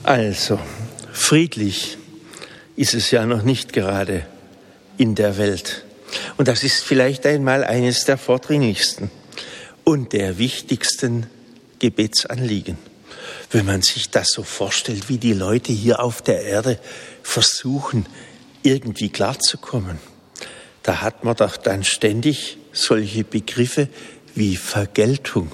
Also, friedlich ist es ja noch nicht gerade in der Welt. Und das ist vielleicht einmal eines der vordringlichsten und der wichtigsten Gebetsanliegen. Wenn man sich das so vorstellt, wie die Leute hier auf der Erde versuchen, irgendwie klarzukommen, da hat man doch dann ständig solche Begriffe wie Vergeltung.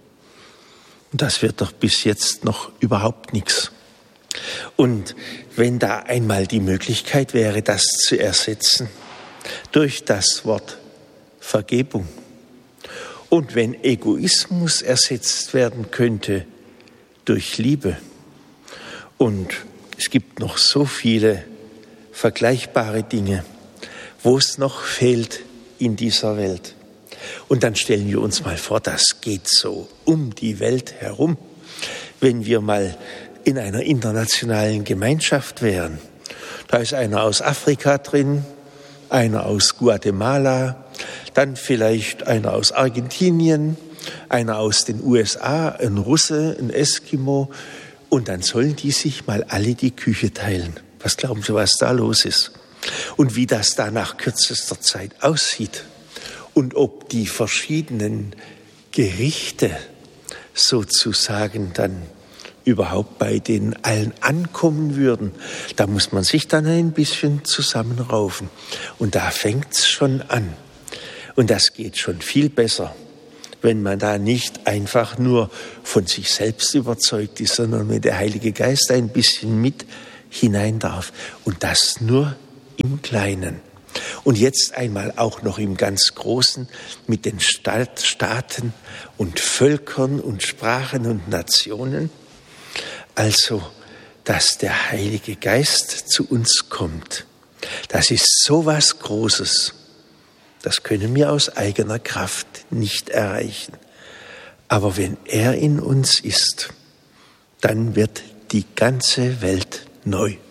Und das wird doch bis jetzt noch überhaupt nichts. Und wenn da einmal die Möglichkeit wäre, das zu ersetzen durch das Wort Vergebung, und wenn Egoismus ersetzt werden könnte durch Liebe, und es gibt noch so viele vergleichbare Dinge, wo es noch fehlt in dieser Welt. Und dann stellen wir uns mal vor, das geht so um die Welt herum, wenn wir mal in einer internationalen Gemeinschaft wären. Da ist einer aus Afrika drin, einer aus Guatemala, dann vielleicht einer aus Argentinien, einer aus den USA, ein Russe, ein Eskimo. Und dann sollen die sich mal alle die Küche teilen. Was glauben Sie, was da los ist? Und wie das da nach kürzester Zeit aussieht. Und ob die verschiedenen Gerichte sozusagen dann überhaupt bei denen allen ankommen würden, da muss man sich dann ein bisschen zusammenraufen. Und da fängt's schon an. Und das geht schon viel besser, wenn man da nicht einfach nur von sich selbst überzeugt ist, sondern wenn der Heilige Geist ein bisschen mit hinein darf. Und das nur im Kleinen. Und jetzt einmal auch noch im ganz Großen mit den Staaten und Völkern und Sprachen und Nationen. Also, dass der Heilige Geist zu uns kommt, das ist so was Großes. Das können wir aus eigener Kraft nicht erreichen. Aber wenn er in uns ist, dann wird die ganze Welt neu.